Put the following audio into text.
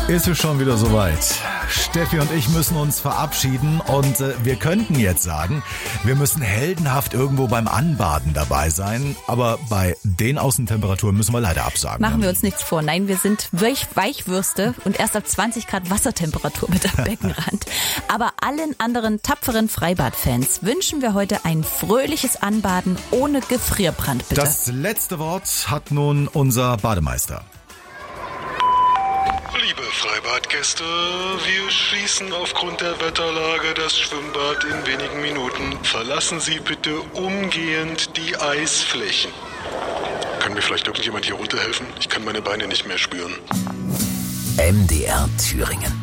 Ist es schon wieder soweit. Steffi und ich müssen uns verabschieden und wir könnten jetzt sagen, wir müssen heldenhaft irgendwo beim Anbaden dabei sein, aber bei den Außentemperaturen müssen wir leider absagen. Machen wir uns nichts vor. Nein, wir sind Weichwürste und erst ab 20 Grad Wassertemperatur mit am Beckenrand. Aber allen anderen tapferen Freibadfans wünschen wir heute ein fröhliches Anbaden ohne Gefrierbrand, bitte. Das letzte Wort hat nun unser Bademeister. Liebe Freibadgäste, wir schließen aufgrund der Wetterlage das Schwimmbad in wenigen Minuten. Verlassen Sie bitte umgehend die Eisflächen. Kann mir vielleicht irgendjemand hier runterhelfen? Ich kann meine Beine nicht mehr spüren. MDR Thüringen.